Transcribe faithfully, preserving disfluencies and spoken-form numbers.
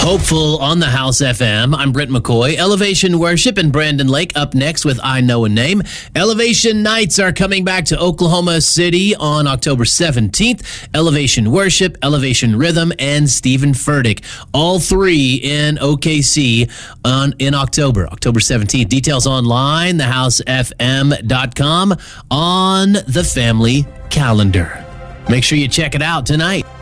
Hopeful on the House F M. I'm Brent McCoy. Elevation Worship in Brandon Lake up next with I Know a Name. Elevation Nights are coming back to Oklahoma City on October seventeenth. Elevation Worship, Elevation Rhythm, and Stephen Furtick. All three in O K C on, in October, October seventeenth. Details online, the house f m dot com on the family calendar. Make sure you check it out tonight.